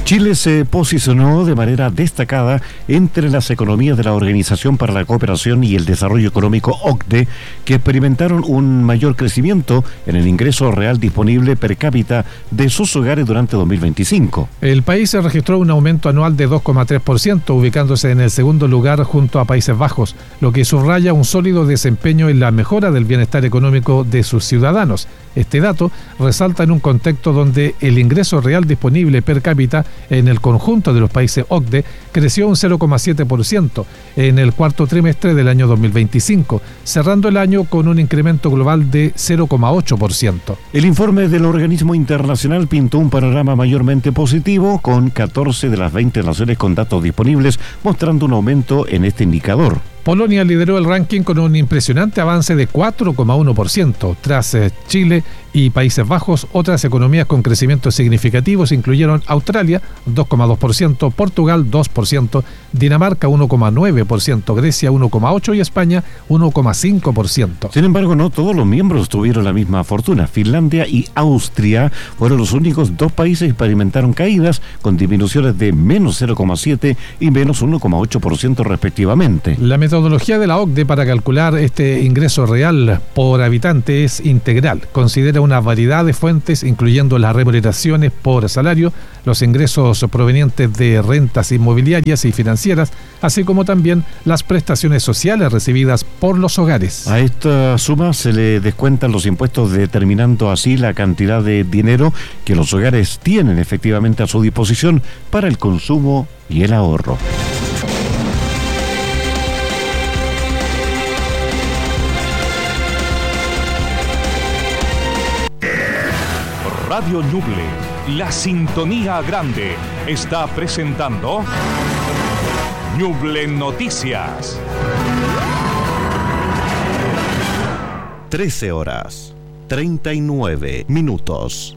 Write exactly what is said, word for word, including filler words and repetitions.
Chile se posicionó de manera destacada entre las economías de la Organización para la Cooperación y el Desarrollo Económico O C D E, que experimentaron un mayor crecimiento en el ingreso real disponible per cápita de sus hogares durante dos mil veinticinco. El país registró un aumento anual de dos coma tres por ciento, ubicándose en el segundo lugar junto a Países Bajos, lo que subraya un sólido desempeño en la mejora del bienestar económico de sus ciudadanos. Este dato resalta en un contexto donde el ingreso real disponible per cápita en el conjunto de los países O C D E creció un cero coma siete por ciento en el cuarto trimestre del año dos mil veinticinco, cerrando el año con un incremento global de cero coma ocho por ciento. El informe del organismo internacional pintó un panorama mayormente positivo, con catorce de las veinte naciones con datos disponibles mostrando un aumento en este indicador. Polonia lideró el ranking con un impresionante avance de cuatro coma uno por ciento. Tras eh, Chile y Países Bajos, otras economías con crecimientos significativos incluyeron Australia, dos coma dos por ciento, Portugal, dos por ciento, Dinamarca, uno coma nueve por ciento, Grecia, uno coma ocho por ciento y España, uno coma cinco por ciento. Sin embargo, no todos los miembros tuvieron la misma fortuna. Finlandia y Austria fueron los únicos dos países que experimentaron caídas, con disminuciones de menos cero coma siete y menos uno coma ocho por ciento respectivamente. La metodología de la O C D E para calcular este ingreso real por habitante es integral. Considera una variedad de fuentes, incluyendo las remuneraciones por salario, los ingresos provenientes de rentas inmobiliarias y financieras, así como también las prestaciones sociales recibidas por los hogares. A esta suma se le descuentan los impuestos, determinando así la cantidad de dinero que los hogares tienen efectivamente a su disposición para el consumo y el ahorro. Radio Ñuble, la sintonía grande, está presentando Ñuble Noticias. trece horas, treinta y nueve minutos.